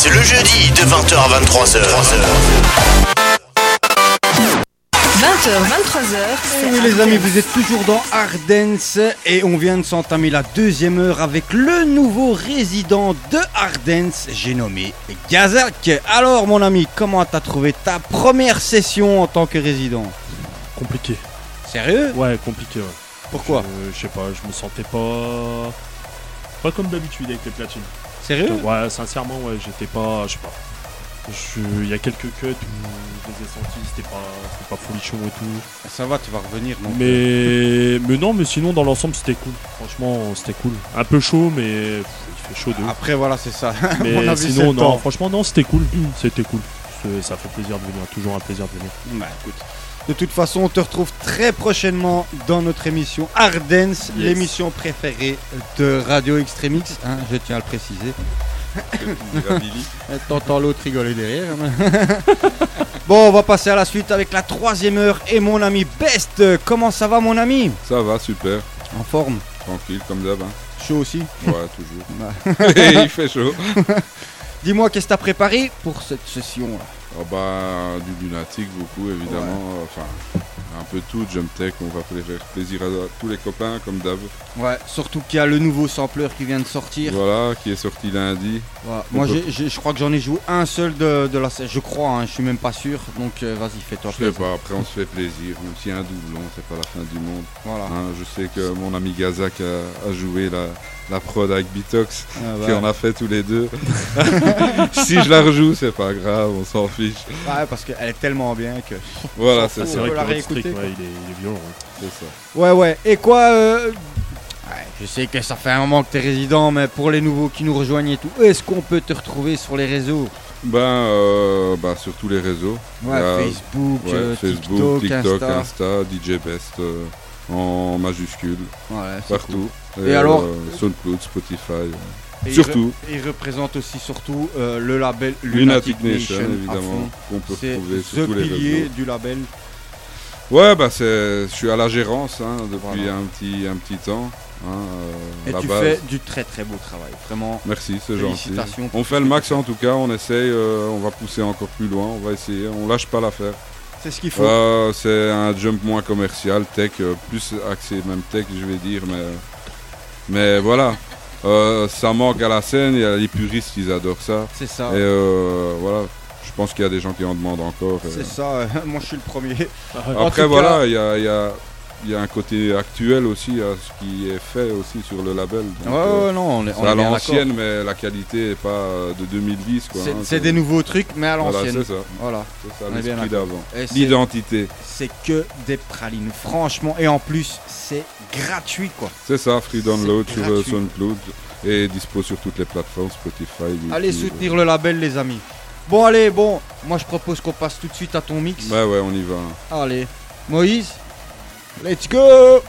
Ardennes le jeudi de 20h à 23h. 20h, 23h. Oui les amis, vous êtes toujours dans Ardennes et on vient de s'entamer la deuxième heure avec le nouveau résident de Ardennes, j'ai nommé Gazak. Alors mon ami, comment t'as trouvé ta première session en tant que résident? Compliqué. Sérieux? Ouais, compliqué, ouais. Pourquoi? Je sais pas, je me sentais pas comme d'habitude avec les platines. Sérieux? Ouais, sincèrement, ouais, j'étais pas, je sais pas. Il y a quelques cuts où je les ai sentis, c'était pas folichon et tout. Ça va, tu vas revenir donc. Mais non, mais sinon dans l'ensemble c'était cool. Franchement, c'était cool. Un peu chaud, mais il fait chaud de ouf. Après voilà, c'est ça. Mais Mon avis, c'est sinon, le non, temps. franchement, non, c'était cool. C'était cool. Ça fait plaisir de venir, toujours un plaisir de venir. Bah écoute, de toute façon, on te retrouve très prochainement dans notre émission Ardennes, l'émission préférée de Radio Extremix, hein, je tiens à le préciser. T'entends l'autre rigoler derrière. Bon, on va passer à la suite avec la troisième heure et mon ami Best. Comment ça va mon ami? Ça va, super. En forme? Tranquille, comme d'hab. Hein. Chaud aussi? Ouais, toujours. Il fait chaud. Dis-moi, qu'est-ce que t'as préparé pour cette session-là? Oh bah, du lunatique, beaucoup, évidemment. Ouais. Enfin, un peu tout, Jump Tech. On va faire plaisir à tous les copains, comme d'hab. Ouais, surtout qu'il y a le nouveau sampler qui vient de sortir. Voilà, qui est sorti lundi. Ouais. Moi, je crois que j'en ai joué un seul de la session. Je crois, hein, je suis même pas sûr. Donc, vas-y, fais-toi Je sais plaisir. pas, après on se fait plaisir. Même s'il y a un doublon, c'est pas la fin du monde. Voilà. Hein, je sais que mon ami Gazak a joué la prod avec Bitox, Ah, qui en a fait tous les deux. Si je la rejoue, c'est pas grave, on s'en fiche. Ouais, parce qu'elle est tellement bien que. Voilà, c'est fout. ça. C'est vrai peut que la le réécouter, strict, quoi. ouais, il est violent. Ouais. C'est ça. Ouais. Et quoi ouais, je sais que ça fait un moment que t'es résident, mais pour les nouveaux qui nous rejoignent et tout, est-ce qu'on peut te retrouver sur les réseaux? Ben, sur tous les réseaux. Ouais, Facebook, Facebook, TikTok, Insta. Insta, DJ Best, en majuscule, Ouais, c'est partout. cool. Et alors SoundCloud, Spotify. Et Surtout. il représente aussi surtout le label Lunatic Nation, à évidemment, fond. qu'on peut C'est retrouver ce sur tous les pilier réseaux. du label. Ouais, je suis à la gérance depuis Voilà. un petit temps. Et la tu base. fais du très très beau travail, vraiment. Merci, c'est gentil. Félicitations. On fait le max en tout cas, on essaye, on va pousser encore plus loin, on va essayer, on lâche pas l'affaire. C'est ce qu'il faut. C'est un jump moins commercial, tech, plus axé même tech je vais dire, mais voilà. Ça manque à la scène, il y a les puristes qui adorent ça. C'est ça. Et voilà, je pense qu'il y a des gens qui en demandent encore. C'est ça, moi je suis le premier. En Après tout voilà, cas- il y a un côté actuel aussi à ce qui est fait aussi sur le label. Donc, Ouais, non, on est c'est à bien l'ancienne, d'accord. mais la qualité n'est pas de 2010. Quoi, C'est des nouveaux trucs, mais à Voilà, l'ancienne. c'est ça. Voilà. C'est ça, On est bien l'esprit d'accord. d'avant. Et c'est- L'identité. C'est que des pralines, franchement. Et en plus, c'est gratuit, quoi. C'est ça, free download C'est sur gratuit. SoundCloud et dispo sur toutes les plateformes, Spotify. YouTube. Allez soutenir le label, les amis. Bon, allez, moi je propose qu'on passe tout de suite à ton mix. Ouais, on y va. Allez, Moïse, let's go!